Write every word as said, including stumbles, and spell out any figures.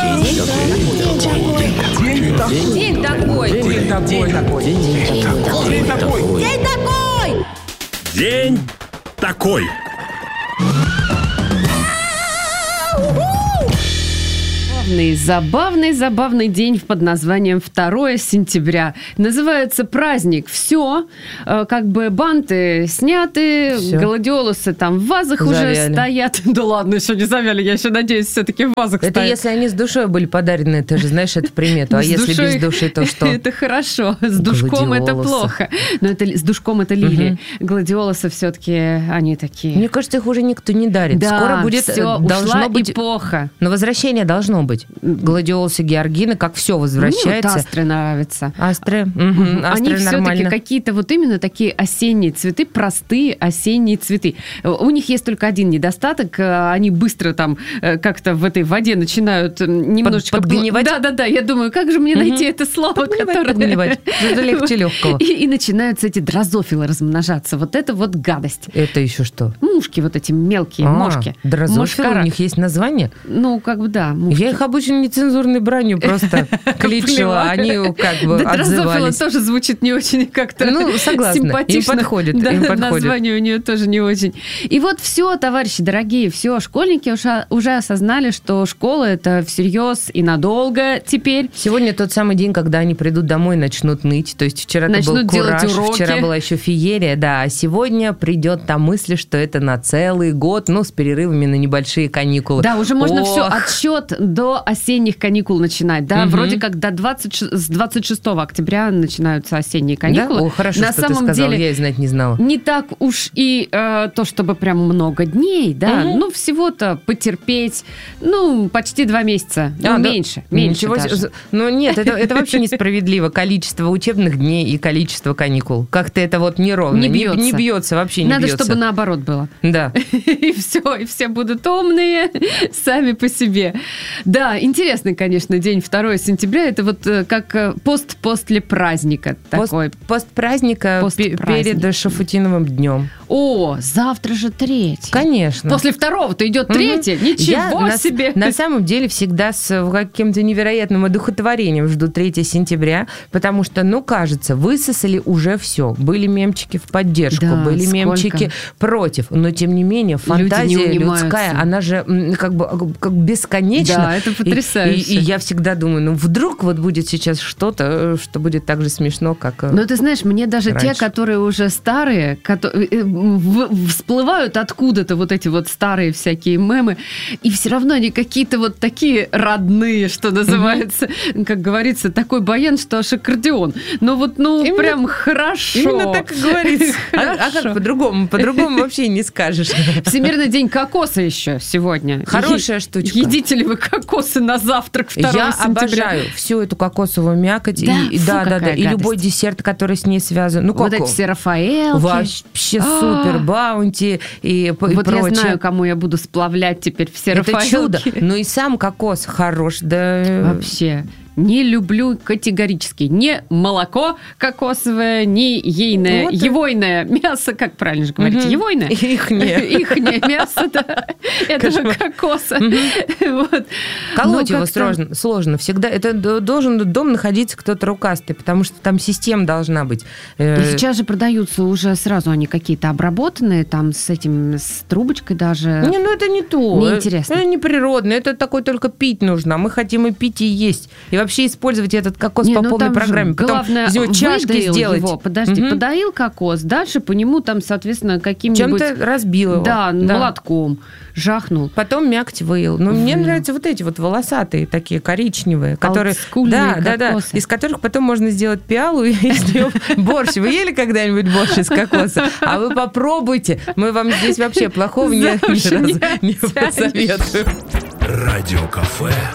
День такой. День такой. День такой. День такой. День такой. Забавный, забавный, забавный день под названием второе сентября. Называется праздник. Все, как бы банты сняты, Всё. Гладиолусы там в вазах завяли. Уже стоят. Да ладно, еще не завяли. Я еще надеюсь, все-таки в вазах это стоят. Это если они с душой были подарены, ты же знаешь эту примету. А если без души, то что? Это хорошо. С душком это плохо. Но это с душком это лилии. Гладиолусы все-таки они такие. Мне кажется, их уже никто не дарит. Да, скоро будет, всё, должно быть эпоха. Но возвращение должно быть. Гладиолусы, георгины, как все возвращается. Мне вот астры нравятся. Астры, угу, астры они все-таки какие-то вот именно такие осенние цветы, простые осенние цветы. У них есть только один недостаток. Они быстро там как-то в этой воде начинают немножечко... Под, подгнивать? Да-да-да. Я думаю, как же мне угу. найти это слово, подгнивать, которое... Подгнивать. Это легче легкого. И, и начинаются эти дрозофилы размножаться. Вот это вот гадость. Это еще что? Мушки вот эти мелкие, а, мошки. Дрозофилы, у них есть название? Ну, как бы да. Мушки. Я их обычно нецензурной бранью просто кличила. Они как бы да, отзывались. Дрозофила тоже звучит не очень как-то ну, согласна. симпатично. Им подходит. Да, им подходит. Название у нее тоже не очень. И вот все, товарищи дорогие, все, школьники уже, уже осознали, что школа это всерьез и надолго теперь. Сегодня тот самый день, когда они придут домой и начнут ныть. То есть вчера это был кураж, вчера была еще феерия, да, а сегодня придет та мысль, что это на целый год, ну, с перерывами на небольшие каникулы. Да, уже можно Ох. все, отсчет до осенних каникул начинать, да, угу. вроде как до двадцать, с двадцать шестого октября начинаются осенние каникулы. Да? О, хорошо, на что самом ты сказала, деле, я и знать не знала. Не так уж и э, то, чтобы прям много дней, да, угу. ну, всего-то потерпеть, ну, почти два месяца, ну, а, меньше, да? меньше Ничего даже. Ну, нет, это, это вообще несправедливо, количество учебных дней и количество каникул. Как-то это вот неровно, не бьется, не, не бьется вообще не Надо, бьется. чтобы наоборот было. Да. И все, и все будут умные сами по себе. Да, интересный, конечно, день второе сентября. Это вот как пост после праздника. Пост, такой. Пост праздника пост перед Шафутиновым днем. О, завтра же третий. Конечно. После второго-то идет угу. третий. Ничего Я себе. На, на самом деле всегда с каким-то невероятным одухотворением жду третьего сентября, потому что, ну, кажется, высосали уже все. Были мемчики в поддержку, да, были сколько? мемчики против. Но, тем не менее, фантазия людская, она же как бы как бесконечна. Да, это потрясающе. И, и, и я всегда думаю, ну, вдруг вот будет сейчас что-то, что будет так же смешно, как Но ты знаешь, мне даже раньше. Те, которые уже старые, которые всплывают откуда-то вот эти вот старые всякие мемы, и все равно они какие-то вот такие родные, что называется, mm-hmm. как говорится, такой баян, что аж аккордеон. Но вот, ну, именно, прям хорошо. Именно так и говорится. А, а как по-другому? По-другому вообще не скажешь. Всемирный день кокоса еще сегодня. Хорошая е- штучка. Едите ли вы кокосы на завтрак второго сентября? Я обожаю всю эту кокосовую мякоть. Да, и, фу, да, да, да. гадость. И любой десерт, который с ней связан. Ну, вот как? эти все Рафаэлки. Вообще супер, баунти и, и вот прочее. Я знаю, кому я буду сплавлять теперь все Это Рафаэлки. чудо. Ну и сам кокос хорош. Да. Вообще. Не люблю категорически ни молоко кокосовое, ни ейное, вот евойное мясо, как правильно же говорить, угу. евойное? Ихнее. Ихнее мясо, да, этого кокоса. Угу. Вот. Колоть ну, его сложно, сложно. Всегда это должен дом находиться кто-то рукастый, потому что там система должна быть. И сейчас же продаются уже сразу они какие-то обработанные, там с этим, с трубочкой даже. Не, ну это не то. Неинтересно. Это не природно, это такой только пить нужно. Мы хотим и пить, и есть. И вообще использовать этот кокос не, по ну, полной программе. Потом главное, из него чашки сделать. Его. Подожди, угу. подоил кокос, дальше по нему там, соответственно, каким-нибудь... Чем-то разбил его. Да, да, молотком жахнул. Потом мякоть выил. Но мне нравятся вот эти вот волосатые, такие коричневые, которые... Да, да, да, из которых потом можно сделать пиалу и из нее борщ. Вы ели когда-нибудь борщ из кокоса? А вы попробуйте. Мы вам здесь вообще плохого ни разу не посоветуем. Радиокафе.